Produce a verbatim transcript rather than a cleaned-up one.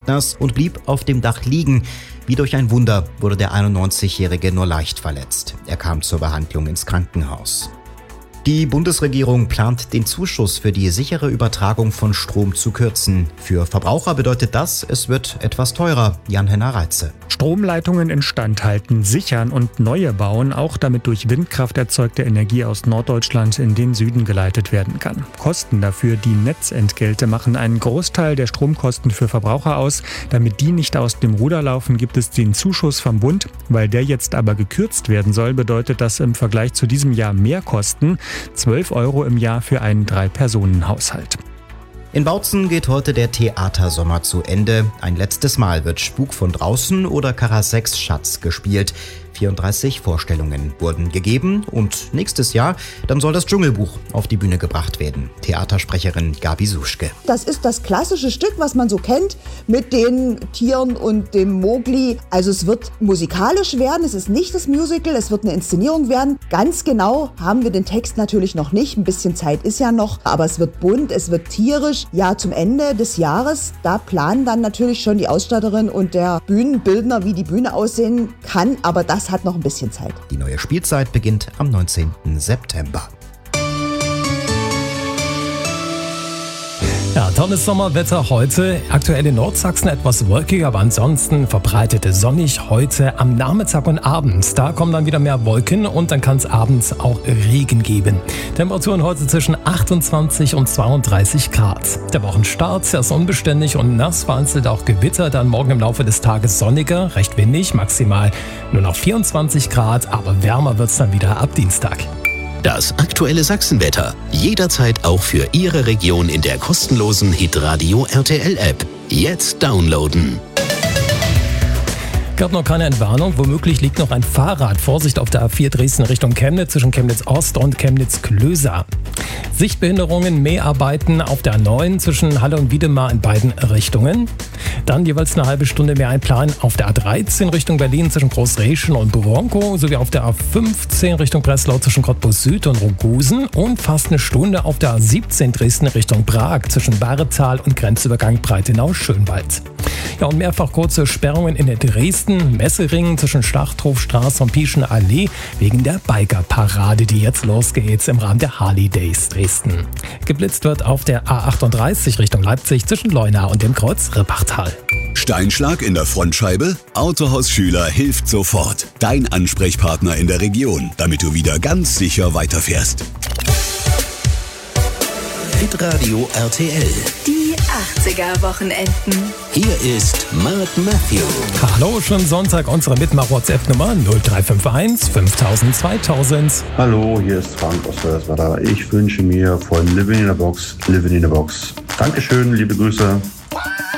Partners und blieb auf dem Dach liegen. Wie durch ein Wunder wurde der einundneunzigjährige nur leicht verletzt. Er kam zur Behandlung ins Krankenhaus. Die Bundesregierung plant, den Zuschuss für die sichere Übertragung von Strom zu kürzen. Für Verbraucher bedeutet das, es wird etwas teurer. Jan-Henner Reitze. Stromleitungen instand halten, sichern und neue bauen, auch damit durch Windkraft erzeugte Energie aus Norddeutschland in den Süden geleitet werden kann. Kosten dafür, die Netzentgelte, machen einen Großteil der Stromkosten für Verbraucher aus. Damit die nicht aus dem Ruder laufen, gibt es den Zuschuss vom Bund. Weil der jetzt aber gekürzt werden soll, bedeutet das im Vergleich zu diesem Jahr mehr Kosten. zwölf Euro im Jahr für einen Drei-Personen-Haushalt. In Bautzen geht heute der Theatersommer zu Ende. Ein letztes Mal wird Spuk von draußen oder Karasex Schatz gespielt. vierunddreißig Vorstellungen wurden gegeben und nächstes Jahr, dann soll das Dschungelbuch auf die Bühne gebracht werden. Theatersprecherin Gabi Suschke. Das ist das klassische Stück, was man so kennt, mit den Tieren und dem Mowgli. Also es wird musikalisch werden, es ist nicht das Musical, es wird eine Inszenierung werden. Ganz genau haben wir den Text natürlich noch nicht, ein bisschen Zeit ist ja noch, aber es wird bunt, es wird tierisch. Ja, zum Ende des Jahres, da planen dann natürlich schon die Ausstatterin und der Bühnenbildner, wie die Bühne aussehen kann, aber das hat noch ein bisschen Zeit. Die neue Spielzeit beginnt am neunzehnten September. Ja, tolles Sommerwetter heute. Aktuell in Nordsachsen etwas wolkig, aber ansonsten verbreitet sonnig heute am Nachmittag und abends. Da kommen dann wieder mehr Wolken und dann kann es abends auch Regen geben. Temperaturen heute zwischen achtundzwanzig und zweiunddreißig Grad. Der Wochenstart ist unbeständig und nass, vereinzelt auch Gewitter. Dann morgen im Laufe des Tages sonniger, recht windig, maximal nur noch vierundzwanzig Grad, aber wärmer wird es dann wieder ab Dienstag. Das aktuelle Sachsenwetter. Jederzeit auch für Ihre Region in der kostenlosen Hitradio R T L App. Jetzt downloaden. Gab noch keine Entwarnung. Womöglich liegt noch ein Fahrrad. Vorsicht auf der A vier Dresden Richtung Chemnitz zwischen Chemnitz Ost und Chemnitz Klöser. Sichtbehinderungen, Mäharbeiten auf der A neun zwischen Halle und Wiedemar in beiden Richtungen. Dann jeweils eine halbe Stunde mehr einplanen auf der A dreizehn Richtung Berlin zwischen Großreschen und Bouronco sowie auf der A fünfzehn Richtung Breslau zwischen Cottbus Süd und Rogusen und fast eine Stunde auf der A siebzehn Dresden Richtung Prag zwischen Baretal und Grenzübergang Breitenau-Schönwald. Ja, und mehrfach kurze Sperrungen in der Dresden, Messering zwischen Schlachthofstraße und Pieschen Allee wegen der Biker-Parade, die jetzt losgeht im Rahmen der Harley Days Dresden. Geblitzt wird auf der A achtunddreißig Richtung Leipzig zwischen Leuna und dem Kreuz Rippachtal. Steinschlag in der Frontscheibe? Autohaus Schüler hilft sofort. Dein Ansprechpartner in der Region, damit du wieder ganz sicher weiterfährst. Hitradio R T L. Die achtziger-Wochenenden. Hier ist Mark Matthew. Hallo, schönen Sonntag. Unsere Mitmach-WhatsApp-Nummer null drei fünf eins fünftausend zweitausend. Hallo, hier ist Frank aus Wölfersweiler. Ich wünsche mir von Living in a Box, Living in a Box. Dankeschön, liebe Grüße.